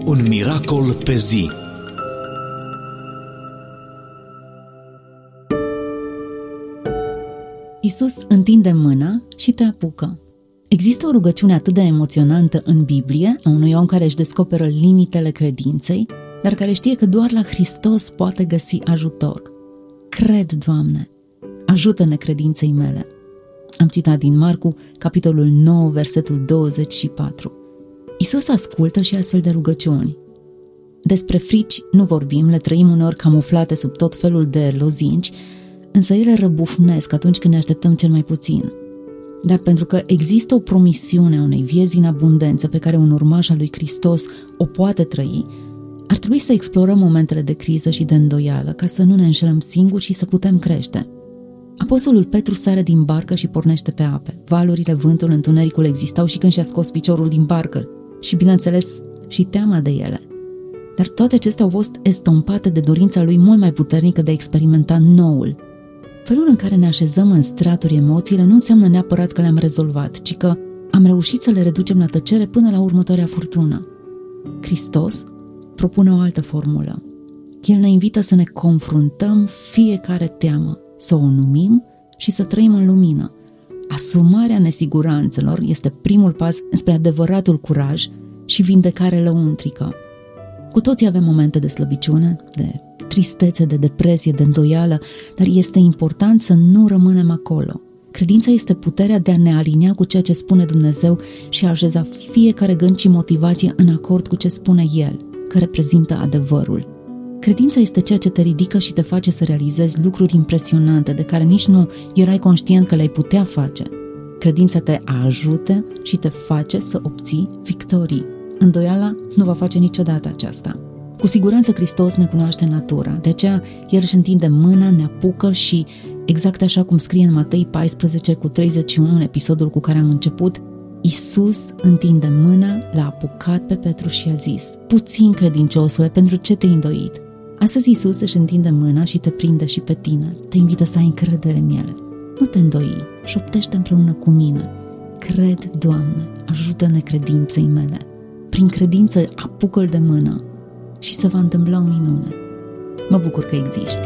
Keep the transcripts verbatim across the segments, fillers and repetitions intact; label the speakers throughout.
Speaker 1: Un miracol pe zi.
Speaker 2: Iisus întinde mâna și te apucă. Există o rugăciune atât de emoționantă în Biblie a unui om care își descoperă limitele credinței, dar care știe că doar la Hristos poate găsi ajutor. Cred, Doamne, ajută-ne credinței mele. Am citat din Marcu, capitolul nouă, versetul douăzeci și patru. Iisus ascultă și astfel de rugăciuni. Despre frici nu vorbim, le trăim uneori camuflate sub tot felul de lozinci, însă ele răbufnesc atunci când ne așteptăm cel mai puțin. Dar pentru că există o promisiune a unei vieți în abundență pe care un urmaș al lui Hristos o poate trăi, ar trebui să explorăm momentele de criză și de îndoială ca să nu ne înșelăm singuri și să putem crește. Apostolul Petru sare din barcă și pornește pe ape. Valurile, vântul, întunericul existau și când și-a scos piciorul din barcă și, bineînțeles, și teama de ele. Dar toate acestea au fost estompate de dorința lui mult mai puternică de a experimenta noul. Felul în care ne așezăm în straturi emoțiile nu înseamnă neapărat că le-am rezolvat, ci că am reușit să le reducem la tăcere până la următoarea furtună. Hristos propune o altă formulă. El ne invită să ne confruntăm fiecare teamă, să o numim și să trăim în lumină. Asumarea nesiguranțelor este primul pas spre adevăratul curaj și vindecare lăuntrică. Cu toții avem momente de slăbiciune, de tristețe, de depresie, de îndoială, dar este important să nu rămânem acolo. Credința este puterea de a ne alinia cu ceea ce spune Dumnezeu și a așeza fiecare gând și motivație în acord cu ce spune El, că reprezintă adevărul. Credința este ceea ce te ridică și te face să realizezi lucruri impresionante de care nici nu erai conștient că le-ai putea face. Credința te ajută și te face să obții victorii. Îndoiala nu va face niciodată aceasta. Cu siguranță Hristos ne cunoaște natura, de aceea El își întinde mâna, ne apucă și, exact așa cum scrie în Matei paisprezece cu treizeci și unu, în episodul cu care am început, Iisus întinde mâna, l-a apucat pe Petru și a zis: puțin credinciosule, pentru ce te-ai îndoit? Astăzi Iisus își întinde mâna și te prinde și pe tine, te invită să ai încredere în El. Nu te îndoi, șoptește împreună cu mine: cred, Doamne, ajută-ne credinței mele. Prin credință apucă-l de mână și se va întâmpla o minune. Mă bucur că existi.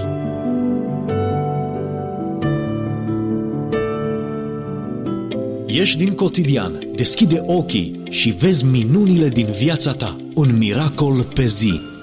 Speaker 1: Ieși din cotidian, deschide ochii și vezi minunile din viața ta. Un miracol pe zi.